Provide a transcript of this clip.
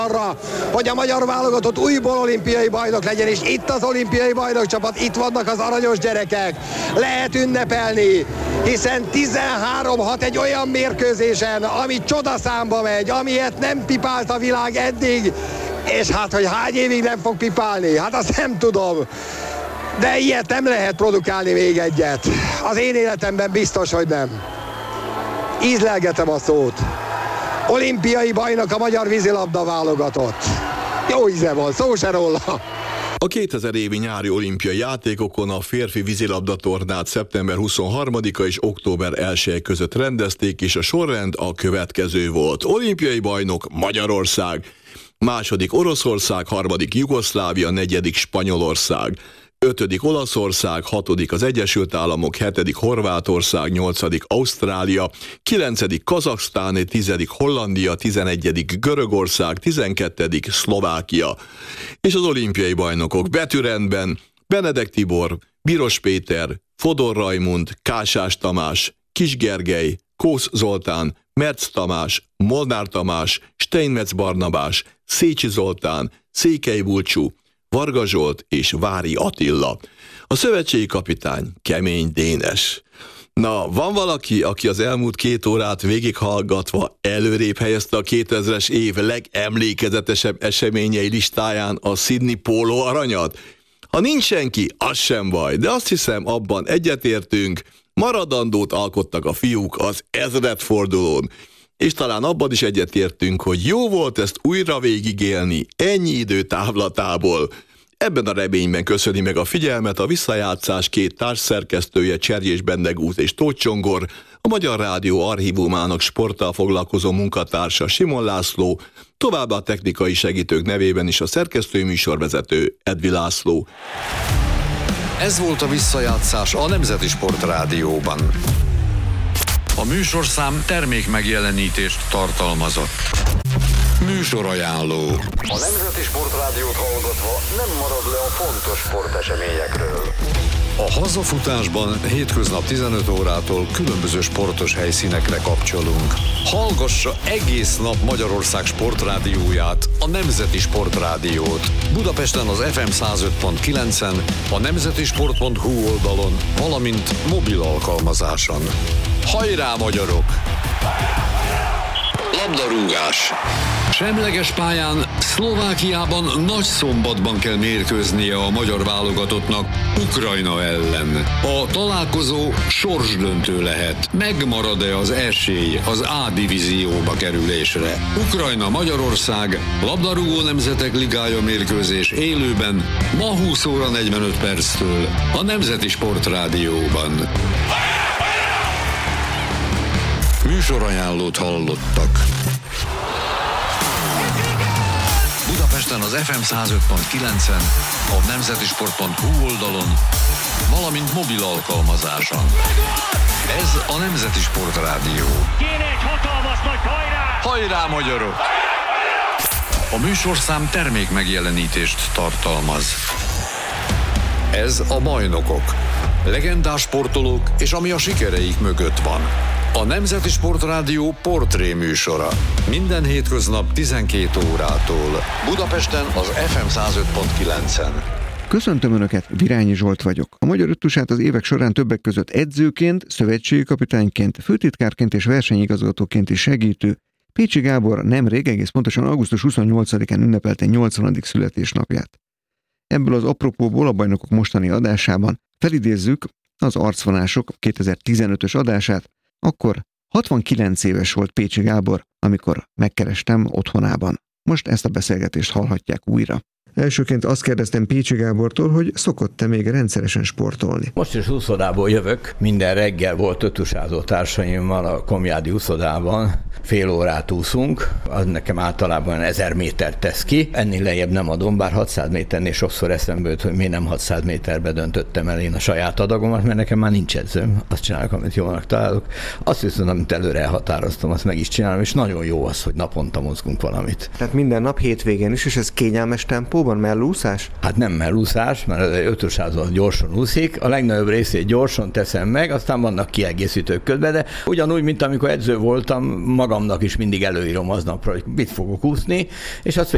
arra, hogy a magyar válogatott újból olimpiai bajnok legyen, és itt az olimpiai bajnok csapat, itt vannak az aranyos gyerekek. Lehet ünnepelni, hiszen 13-6 egy olyan mérkőzésen, ami csodaszámba megy, amilyet nem pipált a világ eddig, és hát, hogy hány évig nem fog pipálni, hát azt nem tudom. De ilyet nem lehet produkálni még egyet. Az én életemben biztos, hogy nem. Ízlelgetem a szót. Olimpiai bajnok a magyar vízilabda válogatott. Jó íze van, szó se róla. A 2000 évi nyári olimpiai játékokon a férfi vízilabda tornát szeptember 23-a és október 1 között rendezték, és a sorrend a következő volt. Olimpiai bajnok Magyarország, második Oroszország, harmadik Jugoszlávia, negyedik Spanyolország, 5. Olaszország, 6. az Egyesült Államok, 7. Horvátország, 8. Ausztrália, 9. Kazaksztán, 10. Hollandia, 11. Görögország, 12. Szlovákia. És az olimpiai bajnokok betűrendben Benedek Tibor, Biros Péter, Fodor Rajmund, Kásás Tamás, Kis Gergely, Kósz Zoltán, Merc Tamás, Molnár Tamás, Steinmetz Barnabás, Szécsi Zoltán, Székely Bulcsú, Varga Zsolt és Vári Attila. A szövetségi kapitány Kemény Dénes. Na, van valaki, aki az elmúlt 2 órát végighallgatva előrébb helyezte a 2000-es év legemlékezetesebb eseményei listáján a Sydney póló aranyat? Ha nincs senki, az sem baj, de azt hiszem, abban egyetértünk, maradandót alkottak a fiúk az ezredfordulón. És talán abban is egyetértünk, hogy jó volt ezt újra végigélni ennyi idő távlatából. Ebben a reményben köszöni meg a figyelmet a visszajátszás 2 társszerkesztője, Cserjés Bendegúz és Tóth Csongor, a Magyar Rádió archívumának sporttal foglalkozó munkatársa Simon László, továbbá a technikai segítők nevében is a szerkesztői műsorvezető Edvi László. Ez volt a visszajátszás a Nemzeti Sport Rádióban. A műsorszám termék megjelenítést tartalmazott. Műsorajánló. A Nemzeti Sport Rádiót hallgatva nem marad le a fontos sporteseményekről. A hazafutásban hétköznap 15 órától különböző sportos helyszínekre kapcsolunk. Hallgassa egész nap Magyarország sportrádióját, a Nemzeti Sport Rádiót. Budapesten az FM 105.9-en, a nemzetisport.hu oldalon, valamint mobil alkalmazáson. Hajrá, magyarok! Labdarúgás. Semleges pályán Szlovákiában Nagyszombatban kell mérkőznie a magyar válogatottnak Ukrajna ellen. A találkozó sorsdöntő lehet. Megmarad-e az esély az A divízióba kerülésre? Ukrajna-Magyarország labdarúgó nemzetek ligája mérkőzés élőben ma 20 óra 45 perctől a Nemzeti Sport Rádióban. Műsorajánlót hallottak. Budapesten az FM 105.9-en, a nemzetisport.hu oldalon, valamint mobil alkalmazáson. Ez a Nemzeti Sport Rádió. Kéne egy hatalmas nagy hajrá! Hajrá, magyarok! A műsorszám termék megjelenítést tartalmaz. Ez a Bajnokok. Legendás sportolók és ami a sikereik mögött van. A Nemzeti Sport Rádió portré műsora. Minden hétköznap 12 órától. Budapesten az FM 105.9-en. Köszöntöm Önöket, Virányi Zsolt vagyok. A magyar öttusát az évek során többek között edzőként, szövetségi kapitányként, főtitkárként és versenyigazgatóként is segítő Pécsi Gábor nemrég, egész pontosan augusztus 28-án ünnepelte 80. születésnapját. Ebből az apropóból a Bajnokok mostani adásában felidézzük az Arcvonások 2015-ös adását. Akkor 69 éves volt Pécsi Gábor, amikor megkerestem otthonában. Most ezt a beszélgetést hallhatják újra. Elsőként azt kérdeztem Pécsi Gábortól, hogy szokott-e még rendszeresen sportolni. Most is úszodából jövök. Minden reggel volt ötusázó társaimmal a Komjádi úszodában. Fél órát úszunk, az nekem általában 1000 métert tesz ki. Ennél lejjebb nem adom, bár 600 méternél sokszor eszembe jut, hogy miért nem 600 méterbe döntöttem el én a saját adagomat, mert nekem már nincs edzőm. Azt csinálok, amit jónak találok. Azt viszont, amit előre elhatároztam, azt meg is csinálom, és nagyon jó az, hogy naponta mozgunk valamit. Tehát minden nap hétvégén is, és ez kényelmes tempóban, mellúszás? Hát nem mellúszás, mert az ötusázó gyorsan úszik, a legnagyobb részét gyorsan teszem meg, aztán vannak kiegészítők közben, de ugyanúgy, mint amikor edző voltam, magamnak is mindig előírom aznapra, hogy mit fogok úszni, és azt